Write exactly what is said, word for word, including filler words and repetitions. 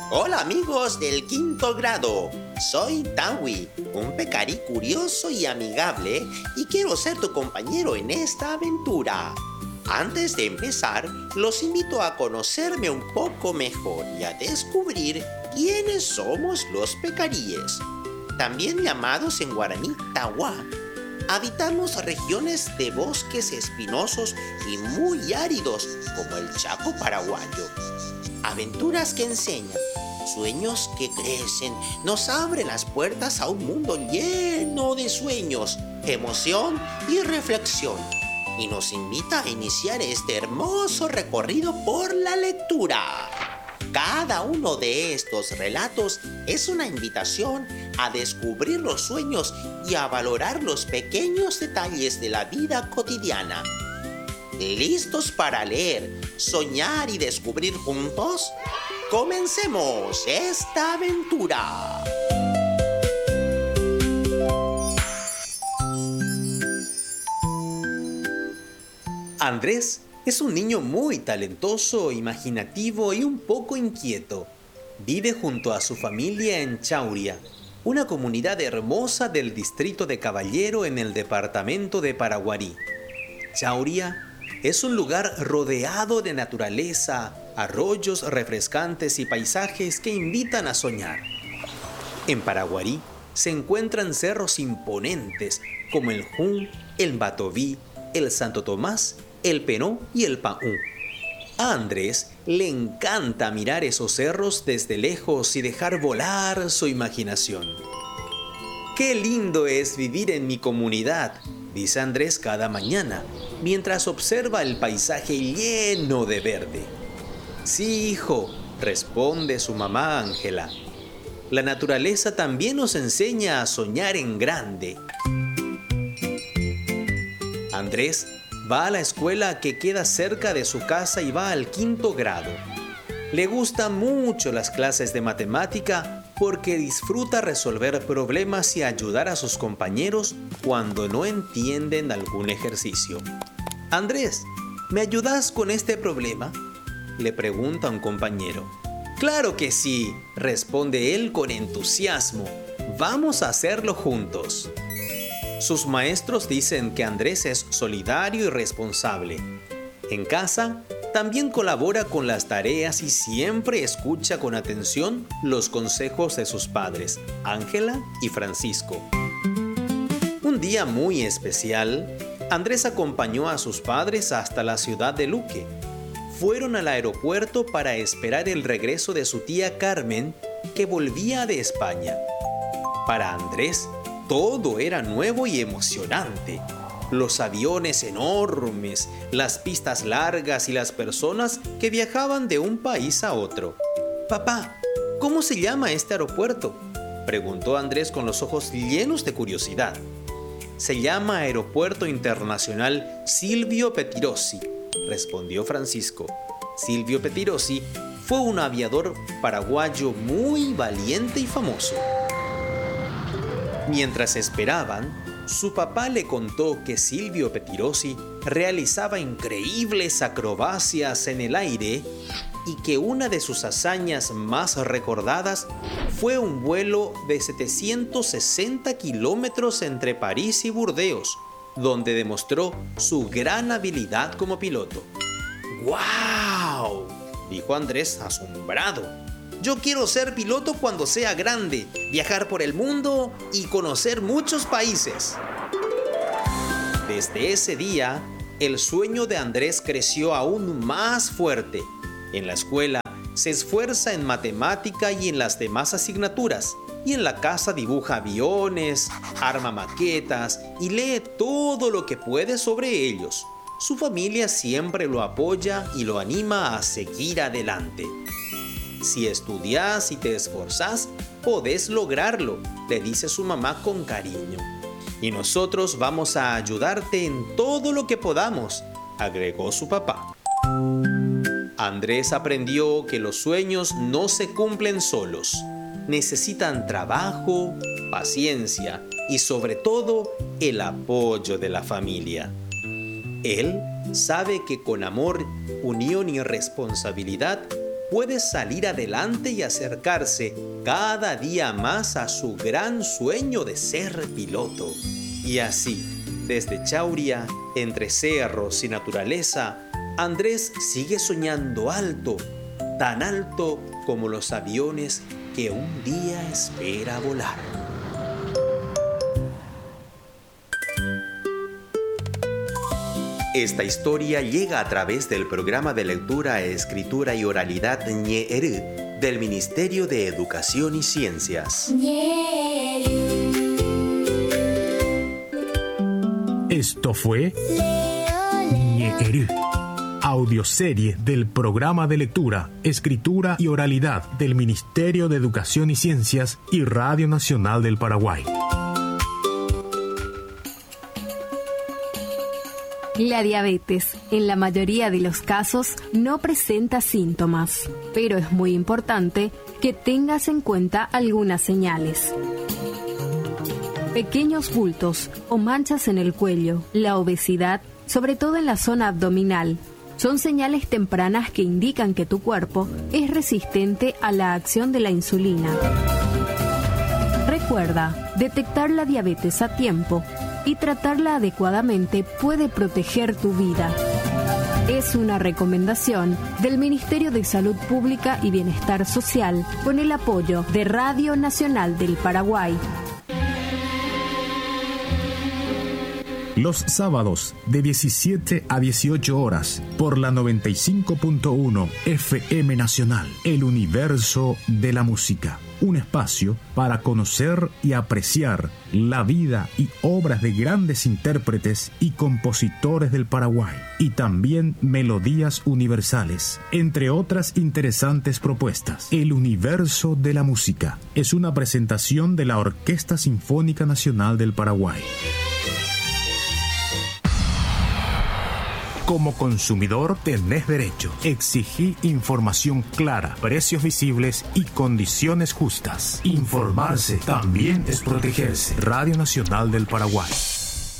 Hola amigos del quinto grado, soy Tawi, un pecarí curioso y amigable y quiero ser tu compañero en esta aventura. Antes de empezar, los invito a conocerme un poco mejor y a descubrir quiénes somos los pecaríes, también llamados en guaraní Tawa. Habitamos regiones de bosques espinosos y muy áridos como el Chaco paraguayo. Aventuras que enseñan, sueños que crecen, nos abren las puertas a un mundo lleno de sueños, emoción y reflexión. Y nos invita a iniciar este hermoso recorrido por la lectura. Cada uno de estos relatos es una invitación a descubrir los sueños y a valorar los pequeños detalles de la vida cotidiana. ¿Listos para leer, soñar y descubrir juntos? ¡Comencemos esta aventura! Andrés es un niño muy talentoso, imaginativo y un poco inquieto. Vive junto a su familia en Chauria, una comunidad hermosa del distrito de Caballero en el departamento de Paraguarí. Chauria es un lugar rodeado de naturaleza, arroyos refrescantes y paisajes que invitan a soñar. En Paraguarí se encuentran cerros imponentes como el Jun, el Batoví, el Santo Tomás, el Penó y el Paú. A Andrés le encanta mirar esos cerros desde lejos y dejar volar su imaginación. ¡Qué lindo es vivir en mi comunidad!, dice Andrés cada mañana, mientras observa el paisaje lleno de verde. Sí, hijo, responde su mamá Ángela. La naturaleza también nos enseña a soñar en grande. Andrés va a la escuela que queda cerca de su casa y va al quinto grado. Le gustan mucho las clases de matemática porque disfruta resolver problemas y ayudar a sus compañeros cuando no entienden algún ejercicio. Andrés, ¿me ayudas con este problema?, le pregunta un compañero. ¡Claro que sí!, responde él con entusiasmo. ¡Vamos a hacerlo juntos! Sus maestros dicen que Andrés es solidario y responsable. En casa, también colabora con las tareas y siempre escucha con atención los consejos de sus padres, Ángela y Francisco. Un día muy especial, Andrés acompañó a sus padres hasta la ciudad de Luque. Fueron al aeropuerto para esperar el regreso de su tía Carmen, que volvía de España. Para Andrés, todo era nuevo y emocionante. Los aviones enormes, las pistas largas y las personas que viajaban de un país a otro. «Papá, ¿cómo se llama este aeropuerto?», preguntó Andrés con los ojos llenos de curiosidad. «Se llama Aeropuerto Internacional Silvio Pettirossi», respondió Francisco. Silvio Pettirossi fue un aviador paraguayo muy valiente y famoso. Mientras esperaban, su papá le contó que Silvio Pettirossi realizaba increíbles acrobacias en el aire y que una de sus hazañas más recordadas fue un vuelo de setecientos sesenta kilómetros entre París y Burdeos, donde demostró su gran habilidad como piloto. ¡Guau!, dijo Andrés asombrado. «Yo quiero ser piloto cuando sea grande, viajar por el mundo y conocer muchos países». Desde ese día, el sueño de Andrés creció aún más fuerte. En la escuela se esfuerza en matemática y en las demás asignaturas, y en la casa dibuja aviones, arma maquetas y lee todo lo que puede sobre ellos. Su familia siempre lo apoya y lo anima a seguir adelante. «Si estudias y te esforzás, podés lograrlo», le dice su mamá con cariño. «Y nosotros vamos a ayudarte en todo lo que podamos», agregó su papá. Andrés aprendió que los sueños no se cumplen solos. Necesitan trabajo, paciencia y sobre todo el apoyo de la familia. Él sabe que con amor, unión y responsabilidad puede salir adelante y acercarse cada día más a su gran sueño de ser piloto. Y así, desde Chauria, entre cerros y naturaleza, Andrés sigue soñando alto, tan alto como los aviones que un día espera volar. Esta historia llega a través del programa de lectura, escritura y oralidad Ñe'erü del Ministerio de Educación y Ciencias. Esto fue Ñe'erü, audioserie del programa de lectura, escritura y oralidad del Ministerio de Educación y Ciencias y Radio Nacional del Paraguay. La diabetes, en la mayoría de los casos, no presenta síntomas, pero es muy importante que tengas en cuenta algunas señales. Pequeños bultos o manchas en el cuello, la obesidad, sobre todo en la zona abdominal, son señales tempranas que indican que tu cuerpo es resistente a la acción de la insulina. Recuerda, detectar la diabetes a tiempo y tratarla adecuadamente puede proteger tu vida. Es una recomendación del Ministerio de Salud Pública y Bienestar Social con el apoyo de Radio Nacional del Paraguay. Los sábados de diecisiete a dieciocho horas por la noventa y cinco punto uno F M Nacional, El Universo de la Música. Un espacio para conocer y apreciar la vida y obras de grandes intérpretes y compositores del Paraguay, y también melodías universales, entre otras interesantes propuestas. El Universo de la Música es una presentación de la Orquesta Sinfónica Nacional del Paraguay. Como consumidor tenés derecho. Exigí información clara, precios visibles y condiciones justas. Informarse también es protegerse. Radio Nacional del Paraguay.